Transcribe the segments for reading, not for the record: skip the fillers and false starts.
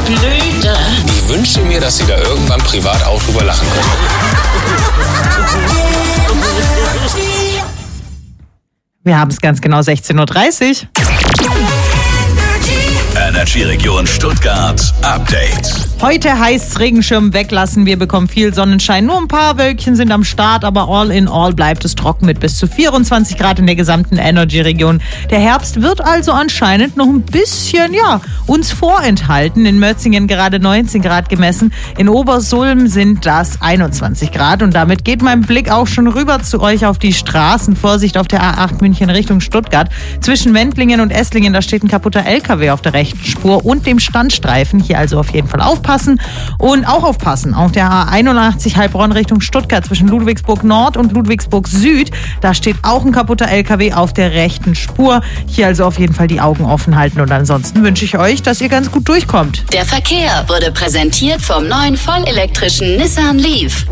Blöde. Ich wünsche mir, dass Sie da irgendwann privat auch drüber lachen können. Wir haben es ganz genau 16.30 Uhr. Energy Region Stuttgart Update. Heute heißt es Regenschirm weglassen, wir bekommen viel Sonnenschein. Nur ein paar Wölkchen sind am Start, aber all in all bleibt es trocken mit bis zu 24 Grad in der gesamten Energy-Region. Der Herbst wird also anscheinend noch ein bisschen, uns vorenthalten. In Mötzingen gerade 19 Grad gemessen, in Obersulm sind das 21 Grad. Und damit geht mein Blick auch schon rüber zu euch auf die Straßen. Vorsicht auf der A8 München Richtung Stuttgart. Zwischen Wendlingen und Esslingen, da steht ein kaputter LKW auf der rechten Spur und dem Standstreifen. Hier also auf jeden Fall aufpassen. Und auch aufpassen auf der A81 Heilbronn Richtung Stuttgart zwischen Ludwigsburg Nord und Ludwigsburg Süd. Da steht auch ein kaputter LKW auf der rechten Spur. Hier also auf jeden Fall die Augen offen halten. Und ansonsten wünsche ich euch, dass ihr ganz gut durchkommt. Der Verkehr wurde präsentiert vom neuen vollelektrischen Nissan Leaf.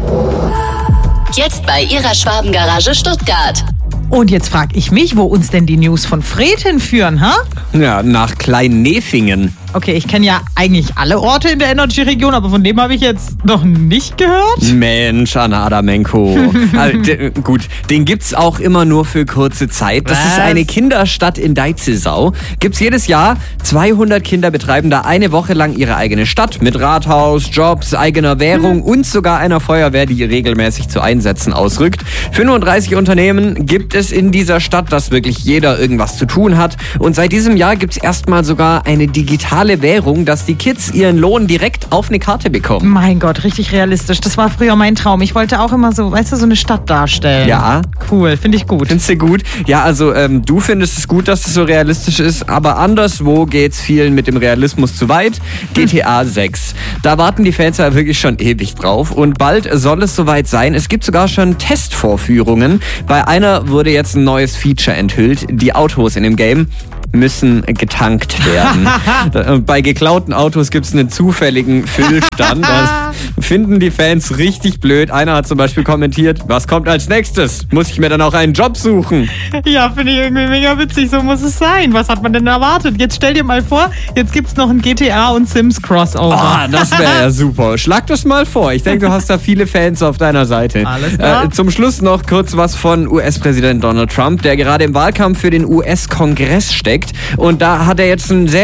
Jetzt bei Ihrer Schwabengarage Stuttgart. Und jetzt frage ich mich, wo uns denn die News von Fred hinführen, ha? Ja, nach Klein-Nefingen. Okay, ich kenne ja eigentlich alle Orte in der Energy-Region, aber von dem habe ich jetzt noch nicht gehört. Mensch, Anna Adamenko. Also, gut, den gibt's auch immer nur für kurze Zeit. Das ist eine Kinderstadt in Deitzelsau. Gibt's jedes Jahr. 200 Kinder betreiben da eine Woche lang ihre eigene Stadt mit Rathaus, Jobs, eigener Währung und sogar einer Feuerwehr, die regelmäßig zu Einsätzen ausrückt. 35 Unternehmen gibt es in dieser Stadt, dass wirklich jeder irgendwas zu tun hat. Und seit diesem Jahr gibt's erstmal sogar eine digitale Währung, dass die Kids ihren Lohn direkt auf eine Karte bekommen. Mein Gott, richtig realistisch. Das war früher mein Traum. Ich wollte auch immer so, weißt du, so eine Stadt darstellen. Ja. Cool, finde ich gut. Findest du gut? Ja, also du findest es gut, dass es so realistisch ist, aber anderswo geht's vielen mit dem Realismus zu weit. GTA 6. Da warten die Fans ja wirklich schon ewig drauf und bald soll es soweit sein. Es gibt sogar schon Testvorführungen. Bei einer wurde jetzt ein neues Feature enthüllt. Die Autos in dem Game müssen getankt werden. Bei geklauten Autos gibt es einen zufälligen Füllstand. Das finden die Fans richtig blöd. Einer hat zum Beispiel kommentiert, was kommt als nächstes? Muss ich mir dann auch einen Job suchen? Ja, finde ich irgendwie mega witzig. So muss es sein. Was hat man denn erwartet? Jetzt stell dir mal vor, jetzt gibt es noch ein GTA und Sims Crossover. Das wäre ja super. Schlag das mal vor. Ich denke, du hast da viele Fans auf deiner Seite. Alles klar. Zum Schluss noch kurz was von US-Präsident Donald Trump, der gerade im Wahlkampf für den US-Kongress steckt. Und da hat er jetzt ein sehr